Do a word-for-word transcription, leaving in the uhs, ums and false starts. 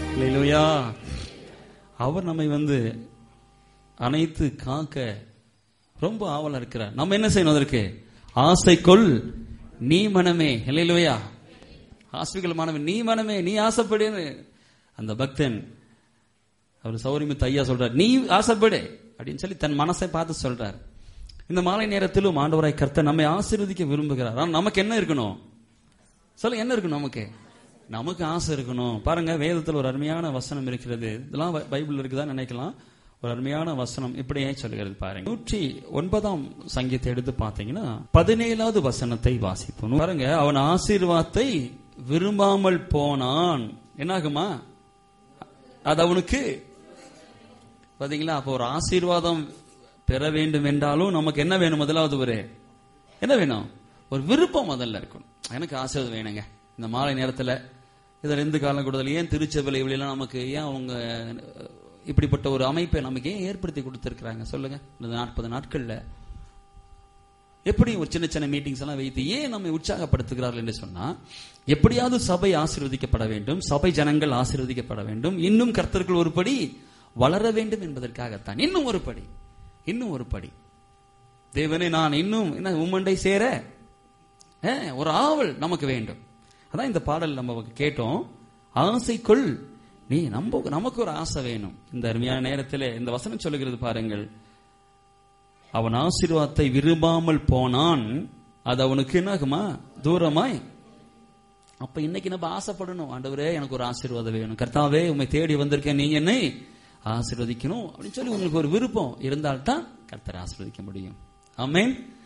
அல்லேலூயா. அவர் நம்மை வந்து அனைத்து காக்க ரொம்ப ஆவலா இருக்கிறார். நம்ம என்ன செய்யணும்? அதற்கு ஆசைக்குள் நீ மனமே. அல்லேலூயா. ஆசைக்குள் மனமே, நீ மனமே, நீ ஆசைப்படுன்னு அந்த பக்தன் அவர் சௌரியமித்து ஐயா சொல்றார், நீ ஆசைப்படு அப்படின்னு சொல்லி தன் மனசை பார்த்து சொல்றார். இந்த மாலை நேரத்திலும் ஆண்டவராய் கர்த்தர் நம்மை ஆசீர்வதிக்க விரும்புகிறார். ஆனால் நமக்கு என்ன இருக்கணும்? சொல்ல, என்ன இருக்கணும்? நமக்கு நமக்கு ஆசை இருக்கணும். பாருங்க, வேதத்தில் ஒரு அருமையான வசனம் இருக்கிறது. இதெல்லாம் பைபிள் இருக்குதான் நினைக்கலாம். ஒரு அருமையான வசனம் இப்படியே சொல்கிறது பாருங்க. நூற்றி ஒன்பதாம் சங்கீதத்தை எடுத்து பார்த்தீங்கன்னா பதினேழாவது வசனத்தை வாசிப்போம். பாருங்க, அவன் ஆசீர்வாதத்தை விரும்பாமல் போனான், என்னாகுமா? அது அவனுக்கு பாத்தீங்களா? அப்போ ஒரு ஆசீர்வாதம் பெற வேண்டும் என்றாலும் நமக்கு என்ன வேணும்? முதலாவது ஒரு என்ன வேணும்? ஒரு விருப்பம் முதல்ல இருக்கணும். எனக்கு ஆசீர்வாதம் வேணுங்க. இந்த மாலை நேரத்தில் இதில் எந்த காலம் கூடுதல் ஏன் திருச்சபை இவளெல்லாம் நமக்கு ஏன் அவங்க இப்படிப்பட்ட ஒரு அமைப்பை நமக்கு ஏன் ஏற்படுத்தி கொடுத்திருக்கிறாங்க சொல்லுங்க? இந்த நாற்பது நாட்கள்ல எப்படி ஒரு சின்ன சின்ன மீட்டிங்ஸ் எல்லாம் வைத்து ஏன் நம்மை உற்சாகப்படுத்துகிறார்கள் என்று சொன்னா, எப்படியாவது சபை ஆசீர்வதிக்கப்பட வேண்டும், சபை ஜனங்கள் ஆசீர்வதிக்கப்பட வேண்டும், இன்னும் கர்த்தர்கள் ஒரு படி வளர வேண்டும் என்பதற்காகத்தான். இன்னும் ஒரு படி, இன்னும் ஒரு படி. தேவனே, நான் இன்னும் என்ன உம்மண்டை சேர ஒரு ஆவல் நமக்கு வேண்டும். அதான் இந்த பாடல் நம்ம கேட்டோம். ஆசைக்குள் நீ நம்ம நமக்கு ஒரு ஆசை வேணும். இந்த அருமையான நேரத்தில் இந்த வசனம் சொல்லுகிறது பாருங்கள், அவன் ஆசீர்வாதத்தை விரும்பாமல் போனான், அது அவனுக்கு என்னாகுமா? தூரமாய். அப்ப இன்னைக்கு நம்ம ஆசைப்படணும், ஆண்டவரே எனக்கு ஒரு ஆசீர்வாதம் வேணும், கர்த்தாவே உம்மை தேடி வந்திருக்கேன், நீங்க என்னை ஆசீர்வதிக்கணும் அப்படின்னு சொல்லி உங்களுக்கு ஒரு விருப்பம் இருந்தால்தான் கர்த்தரை ஆசீர்வதிக்க முடியும். ஆமென்.